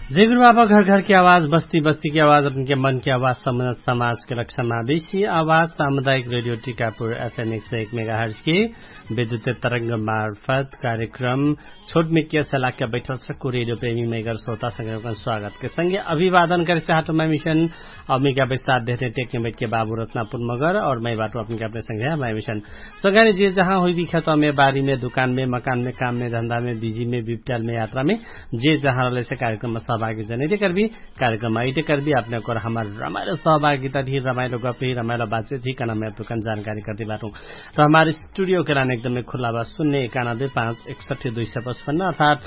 जय गुरु बाबा, घर घर की आवाज, बस्ती बस्ती की आवाज, उनके मन की आवाज, समाज के रक्षा मादेशी आवाज, सामुदायिक रेडियो टीकापुर FM 101 मेगाहर्ज की विद्युतीय तरंग मार्फत कार्यक्रम छोट मिकिया से लाके बैठल सकू रेडियो प्रेमी मेगर श्रोता संग स्वागत के संगे अभिवादन करे चाहत मैं मिशन अमिका बेसाथ देते टेक्ने बैठ के बाबू रत्नापुर मगर और मैं बाटो अपने अपने संगे मैं मिशन सगारे जे जहां हुई भी खेतों में, बारी में, दुकान में, मकान में, काम में, धंधा में, बिजी में, बिपटाल में, यात्रा में, जे जहां रहे से कार्यक्रम में सहभागी जने कर भी कार्यक्रम आइटे कर भी अपने को हमार रमाइलो सहभागिता थी, रमाइलो गफी, रमाइलो बातचीत थी कना मैं दुकान जानकारी करती बाटू। तो हमारे स्टूडियो के लाने एकदम खुला बा 091561255 अर्थात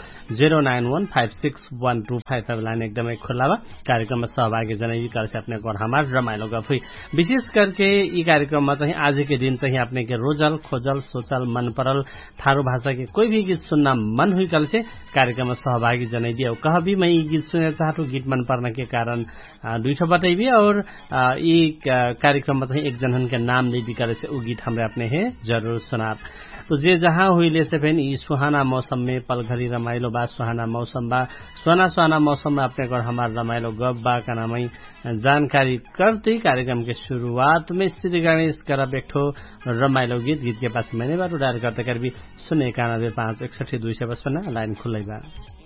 091561255 लाने एकदम खुला बा। कार्यक्रम में सहभागी जने कर से अपने को हमार रमाइलो गफी विशेष करके ई कार्यक्रम में चाहिँ आज के दिन चाहिँ अपने के रोजल खोजल सोचल मन परल थारू भाषा के कोई भी गीत सुनना मन हुई कल से कार्यक्रम में सहभागी जनाई दिया कह भी मैं गीत सुनना चाहूँ गीत मन पर्न के कारण दुईठो बताई भी और ये कार्यक्रम में एक जनन के नाम नहीं भी करे से वो गीत हमरे अपने है जरूर सुना। तो जे जहां हुईले से फेन ई सुहाना मौसम में पलघरी रमाइलो बा, सुहाना मौसम बा, सुहाना मौसम में अपने को हमार रमाइलो गप बा का नाम जानकारी करते कार्यक्रम के शुरुआत में श्री गणेश कर बैठो रमाइलो गीत के पास मैंने बार डायल करते कर भी 091561255 लाइन खुलै बा।